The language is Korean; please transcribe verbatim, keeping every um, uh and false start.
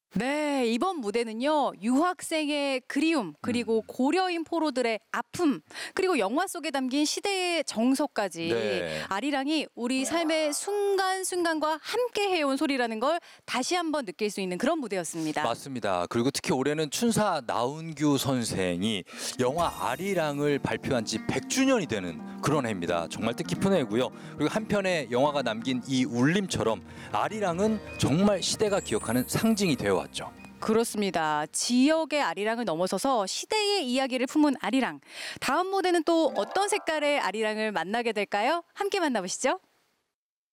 네, 이번 무대는요, 유학생의 그리움, 그리고 고려인 포로들의 아픔, 그리고 영화 속에 담긴 시대의 정서까지 네. 아리랑이 우리 삶의 순간순간과 함께 해온 소리라는 걸 다시 한번 느낄 수 있는 그런 무대였습니다. 맞습니다. 그리고 특히 올해는 춘사 나운규 선생이 영화 아리랑을 발표한 지 백 주년이 되는 그런 해입니다. 정말 뜻깊은 해고요. 그리고 한편의 영화가 남긴 이 울림처럼 아리랑은 정말 시대가 기억하는 상징이 되어왔죠. 그렇습니다. 지역의 아리랑을 넘어서서 시대의 이야기를 품은 아리랑. 다음 무대는 또 어떤 색깔의 아리랑을 만나게 될까요? 함께 만나보시죠.